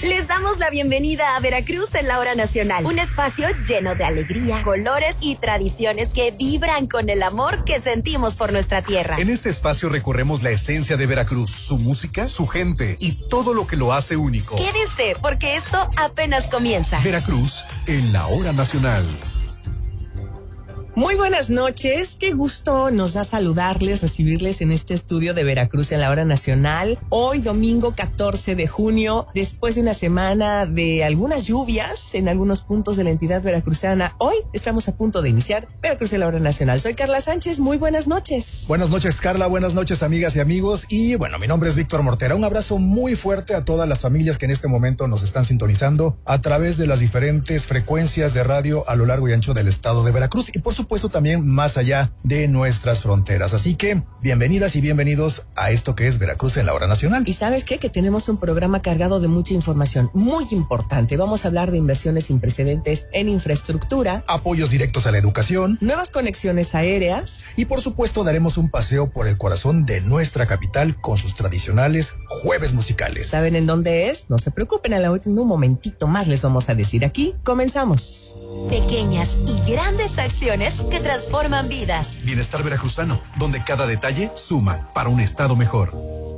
Les damos la bienvenida a Veracruz en la Hora Nacional, un espacio lleno de alegría, colores y tradiciones que vibran con el amor que sentimos por nuestra tierra. En este espacio recorremos la esencia de Veracruz, su música, su gente y todo lo que lo hace único. Quédense, porque esto apenas comienza. Veracruz en la Hora Nacional. Muy buenas noches, qué gusto nos da saludarles, recibirles en este estudio de Veracruz en la Hora Nacional. Hoy domingo 14 de junio, después de una semana de algunas lluvias en algunos puntos de la entidad veracruzana, hoy estamos a punto de iniciar Veracruz en la Hora Nacional. Soy Carla Sánchez, muy buenas noches. Buenas noches, Carla, buenas noches, amigas y amigos. Y bueno, mi nombre es Víctor Mortera. Un abrazo muy fuerte a todas las familias que en este momento nos están sintonizando a través de las diferentes frecuencias de radio a lo largo y ancho del estado de Veracruz y por supuesto también más allá de nuestras fronteras. Así que bienvenidas y bienvenidos a esto que es Veracruz en la Hora Nacional. ¿Y sabes qué? Que tenemos un programa cargado de mucha información muy importante. Vamos a hablar de inversiones sin precedentes en infraestructura, apoyos directos a la educación, nuevas conexiones aéreas y por supuesto daremos un paseo por el corazón de nuestra capital con sus tradicionales jueves musicales. ¿Saben en dónde es? No se preocupen, en un momentito más les vamos a decir aquí. Comenzamos. Pequeñas y grandes acciones que transforman vidas. Bienestar veracruzano, donde cada detalle suma para un estado mejor.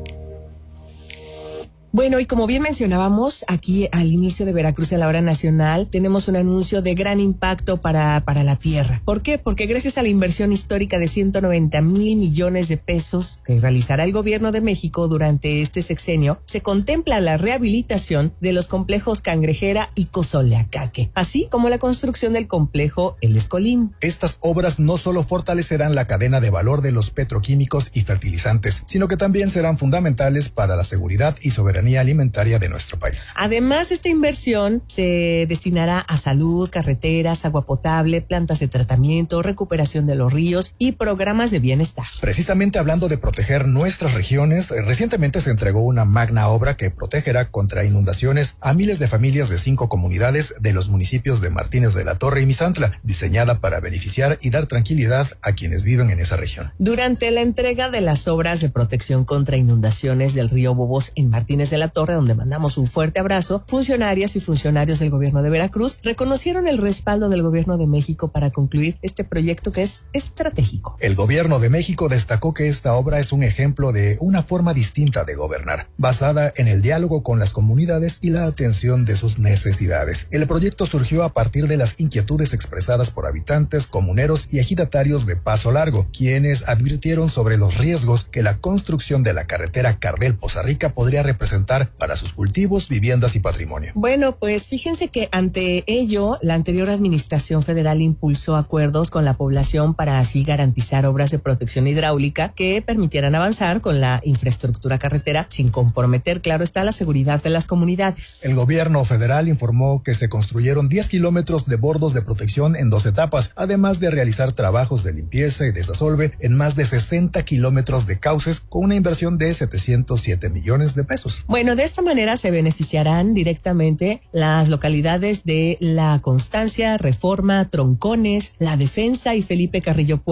Bueno, y como bien mencionábamos, aquí al inicio de Veracruz en la Hora Nacional, tenemos un anuncio de gran impacto para la tierra. ¿Por qué? Porque gracias a la inversión histórica de 190,000 millones de pesos que realizará el gobierno de México durante este sexenio, se contempla la rehabilitación de los complejos Cangrejera y Cozoleacaque, así como la construcción del complejo El Escolín. Estas obras no solo fortalecerán la cadena de valor de los petroquímicos y fertilizantes, sino que también serán fundamentales para la seguridad y soberanía alimentaria de nuestro país. Además, esta inversión se destinará a salud, carreteras, agua potable, plantas de tratamiento, recuperación de los ríos y programas de bienestar. Precisamente hablando de proteger nuestras regiones, recientemente se entregó una magna obra que protegerá contra inundaciones a miles de familias de 5 comunidades de los municipios de Martínez de la Torre y Misantla, diseñada para beneficiar y dar tranquilidad a quienes viven en esa región. Durante la entrega de las obras de protección contra inundaciones del río Bobos en Martínez de la Torre, donde mandamos un fuerte abrazo, funcionarias y funcionarios del gobierno de Veracruz reconocieron el respaldo del gobierno de México para concluir este proyecto que es estratégico. El gobierno de México destacó que esta obra es un ejemplo de una forma distinta de gobernar, basada en el diálogo con las comunidades y la atención de sus necesidades. El proyecto surgió a partir de las inquietudes expresadas por habitantes, comuneros y ejidatarios de Paso Largo, quienes advirtieron sobre los riesgos que la construcción de la carretera Cardel-Poza Rica podría representar para sus cultivos, viviendas y patrimonio. Bueno, pues fíjense que ante ello, la anterior administración federal impulsó acuerdos con la población para así garantizar obras de protección hidráulica que permitieran avanzar con la infraestructura carretera sin comprometer, claro está, la seguridad de las comunidades. El gobierno federal informó que se construyeron 10 kilómetros de bordos de protección en 2 etapas, además de realizar trabajos de limpieza y desasolve en más de 60 kilómetros de cauces con una inversión de 707 millones de pesos. Bueno, de esta manera se beneficiarán directamente las localidades de La Constancia, Reforma, Troncones, La Defensa y Felipe Carrillo Puerto.